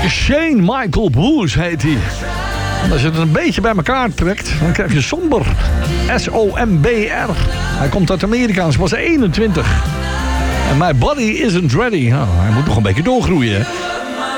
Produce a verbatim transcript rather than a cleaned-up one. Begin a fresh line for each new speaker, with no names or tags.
Shane Michael Blues heet hij. En als je het een beetje bij elkaar trekt, dan krijg je somber. S O M B R. Hij komt uit Amerika, hij is pas eenentwintig. En My Body Isn't Ready. Nou, hij moet nog een beetje doorgroeien. Hè?